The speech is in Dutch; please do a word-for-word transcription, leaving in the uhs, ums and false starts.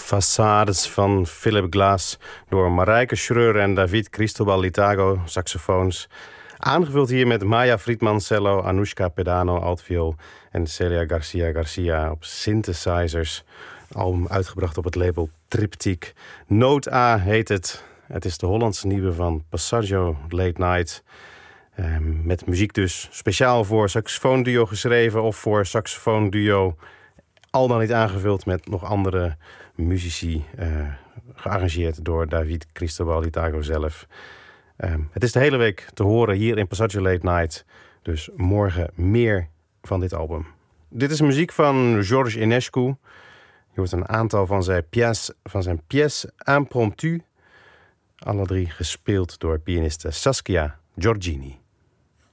Façades van Philip Glass door Marijke Schreur en David Cristobal Litago, saxofoons. Aangevuld hier met Maya Friedman cello, Anoushka Pedano altviool en Celia Garcia Garcia op synthesizers. Album uitgebracht op het label Triptych. Noot A heet het. Het is de Hollandse nieuwe van Passaggio Late Night. Eh, met muziek dus speciaal voor saxofoonduo geschreven of voor saxofoonduo. Al dan niet aangevuld met nog andere muzici, uh, gearrangeerd door David Cristobal Litago zelf. Uh, het is de hele week te horen hier in Passaggio Late Night. Dus morgen meer van dit album. Dit is muziek van Georges Enescu. Je hoort een aantal van zijn pièces, van zijn pièces impromptu. Alle drie gespeeld door pianiste Saskia Giorgini.